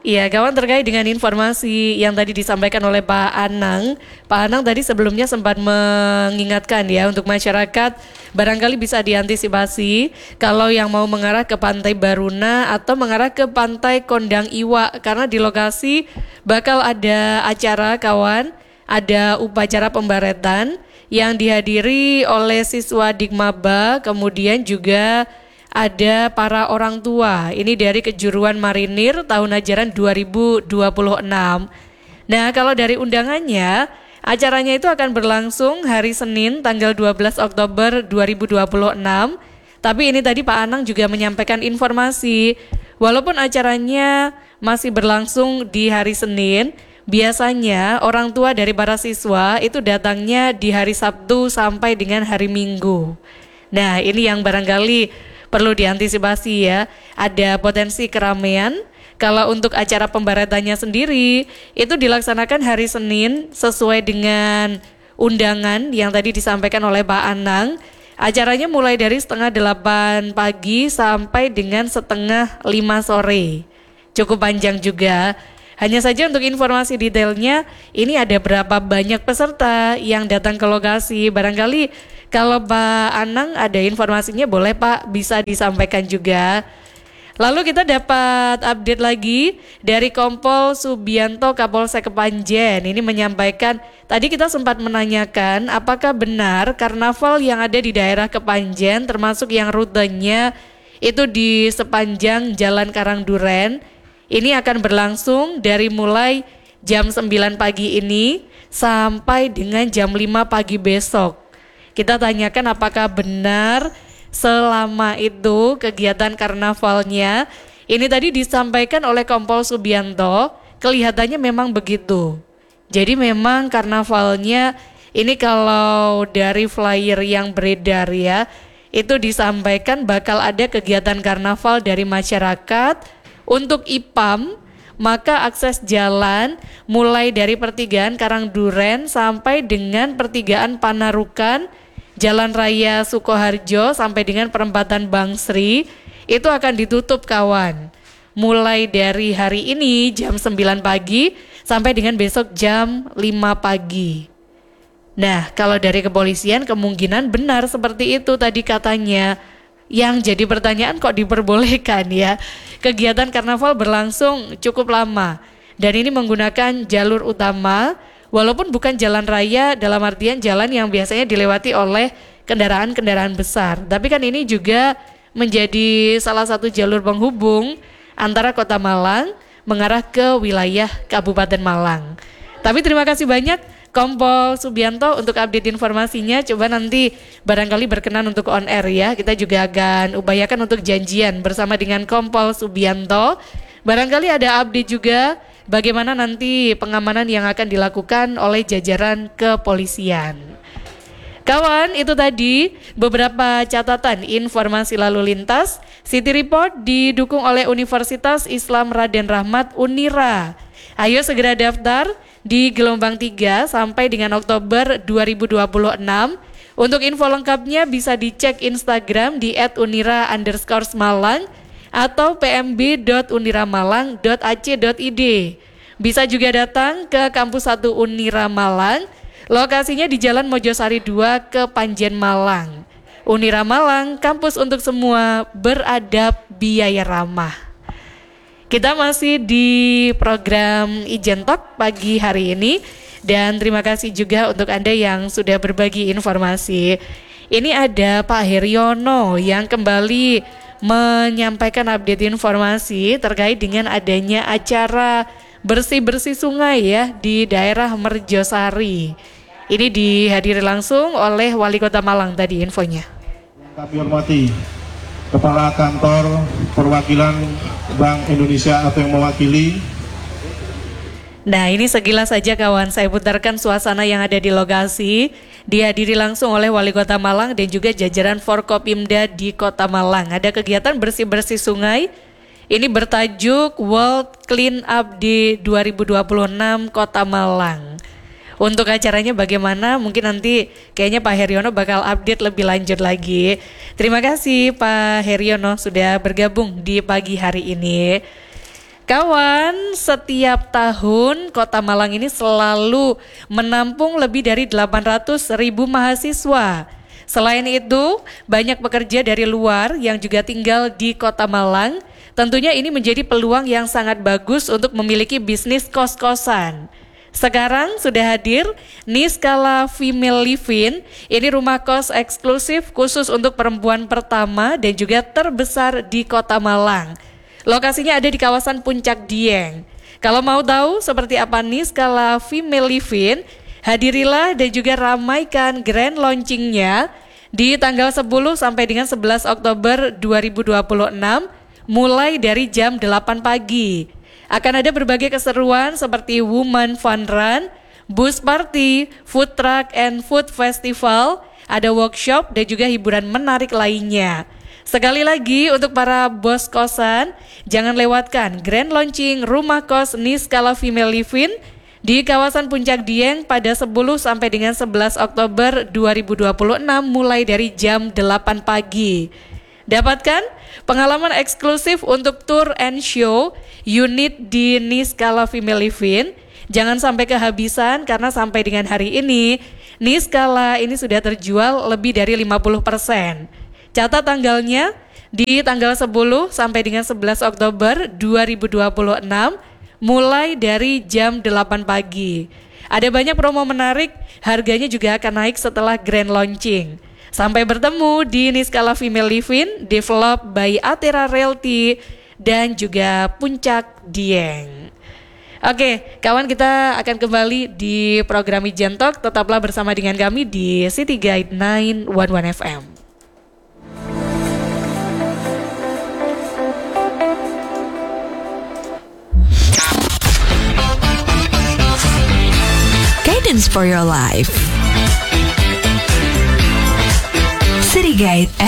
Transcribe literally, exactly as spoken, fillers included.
Iya, kawan, terkait dengan informasi yang tadi disampaikan oleh Pak Anang. Pak Anang tadi sebelumnya sempat mengingatkan ya untuk masyarakat barangkali bisa diantisipasi kalau yang mau mengarah ke Pantai Baruna atau mengarah ke Pantai Kondang Iwa, karena di lokasi bakal ada acara, kawan, ada upacara pembaretan yang dihadiri oleh siswa Dikmaba, kemudian juga ada para orang tua. Ini dari kejuruan marinir tahun ajaran dua ribu dua puluh enam. Nah, kalau dari undangannya, acaranya itu akan berlangsung hari Senin tanggal dua belas Oktober dua ribu dua puluh enam. Tapi ini tadi Pak Anang juga menyampaikan informasi, walaupun acaranya masih berlangsung di hari Senin, biasanya orang tua dari para siswa itu datangnya di hari Sabtu sampai dengan hari Minggu. Nah, ini yang barangkali perlu diantisipasi ya, ada potensi keramaian. Kalau untuk acara pembaratannya sendiri, itu dilaksanakan hari Senin sesuai dengan undangan yang tadi disampaikan oleh Pak Anang. Acaranya mulai dari setengah delapan pagi sampai dengan setengah lima sore. Cukup panjang juga. Hanya saja untuk informasi detailnya, ini ada berapa banyak peserta yang datang ke lokasi. Barangkali kalau Pak Anang ada informasinya, boleh Pak bisa disampaikan juga. Lalu kita dapat update lagi dari Kompol Subianto Kapolsek Kepanjen. Ini menyampaikan, tadi kita sempat menanyakan apakah benar karnaval yang ada di daerah Kepanjen termasuk yang rutenya itu di sepanjang Jalan Karangduren, ini akan berlangsung dari mulai jam sembilan pagi ini sampai dengan jam lima pagi besok. Kita tanyakan apakah benar selama itu kegiatan karnavalnya. Ini tadi disampaikan oleh Kompol Subianto, kelihatannya memang begitu. Jadi memang karnavalnya ini kalau dari flyer yang beredar ya, itu disampaikan bakal ada kegiatan karnaval dari masyarakat. Untuk I P A M, maka akses jalan mulai dari pertigaan Karangduren sampai dengan pertigaan Panarukan, Jalan Raya Sukoharjo sampai dengan perempatan Bangsri itu akan ditutup, kawan. Mulai dari hari ini jam sembilan pagi sampai dengan besok jam lima pagi. Nah, kalau dari kepolisian kemungkinan benar seperti itu tadi katanya. Yang jadi pertanyaan, kok diperbolehkan ya? Kegiatan karnaval berlangsung cukup lama dan ini menggunakan jalur utama, walaupun bukan jalan raya dalam artian jalan yang biasanya dilewati oleh kendaraan-kendaraan besar. Tapi kan ini juga menjadi salah satu jalur penghubung antara Kota Malang mengarah ke wilayah Kabupaten Malang. Tapi terima kasih banyak Kompol Subianto untuk update informasinya. Coba nanti barangkali berkenan untuk on air ya. Kita juga akan upayakan untuk janjian bersama dengan Kompol Subianto. Barangkali ada update juga bagaimana nanti pengamanan yang akan dilakukan oleh jajaran kepolisian. Kawan, itu tadi beberapa catatan informasi lalu lintas. City Report didukung oleh Universitas Islam Raden Rahmat Unira. Ayo segera daftar di gelombang tiga sampai dengan Oktober dua ribu dua puluh enam. Untuk info lengkapnya bisa dicek Instagram di et unira underscore malang atau p m b dot uniramalang dot a c dot i d. Bisa juga datang ke kampus satu Unira Malang, lokasinya di Jalan Mojosari dua ke Panjen Malang. Unira Malang, kampus untuk semua, beradab, biaya ramah. Kita masih di program Ijen Talk pagi hari ini dan terima kasih juga untuk Anda yang sudah berbagi informasi. Ini ada Pak Heriono yang kembali menyampaikan update informasi terkait dengan adanya acara bersih-bersih sungai ya di daerah Merjosari. Ini dihadiri langsung oleh Wali Kota Malang tadi infonya. Kami hormati Kepala Kantor Perwakilan Bank Indonesia atau yang mewakili. Nah, ini sekilas saja kawan, saya putarkan suasana yang ada di lokasi. Dihadiri langsung oleh Wali Kota Malang dan juga jajaran Forkopimda di Kota Malang. Ada kegiatan bersih-bersih sungai. Ini bertajuk World Clean Up di dua ribu dua puluh enam Kota Malang. Untuk acaranya bagaimana? Mungkin nanti kayaknya Pak Heriono bakal update lebih lanjut lagi. Terima kasih Pak Heriono sudah bergabung di pagi hari ini. Kawan, setiap tahun Kota Malang ini selalu menampung lebih dari delapan ratus ribu mahasiswa. Selain itu, banyak pekerja dari luar yang juga tinggal di Kota Malang. Tentunya ini menjadi peluang yang sangat bagus untuk memiliki bisnis kos-kosan. Sekarang sudah hadir Niskala Female Living. Ini rumah kos eksklusif khusus untuk perempuan pertama dan juga terbesar di Kota Malang. Lokasinya ada di kawasan Puncak Dieng. Kalau mau tahu seperti apa Niskala Female Living, hadirilah dan juga ramaikan grand launchingnya di tanggal sepuluh sampai dengan sebelas Oktober dua ribu dua puluh enam mulai dari jam delapan pagi. Akan ada berbagai keseruan seperti Woman Fun Run, bus party, food truck and food festival, ada workshop dan juga hiburan menarik lainnya. Sekali lagi untuk para bos kosan, jangan lewatkan grand launching rumah kos Niskala Female Living di kawasan Puncak Dieng pada sepuluh sampai dengan sebelas Oktober dua ribu dua puluh enam mulai dari jam delapan pagi. Dapatkan pengalaman eksklusif untuk tour and show unit di Niskala Female Living. Jangan sampai kehabisan karena sampai dengan hari ini Niskala ini sudah terjual lebih dari lima puluh persen. Catat tanggalnya di tanggal sepuluh sampai dengan sebelas Oktober dua ribu dua puluh enam mulai dari jam delapan pagi. Ada banyak promo menarik, harganya juga akan naik setelah grand launching. Sampai bertemu di Niskala Female Living, developed by Atera Realty dan juga Puncak Dieng. Oke, kawan, kita akan kembali di program Ijen Talk. Tetaplah bersama dengan kami di City Guide sembilan satu satu F M. Guidance for your life. City Guide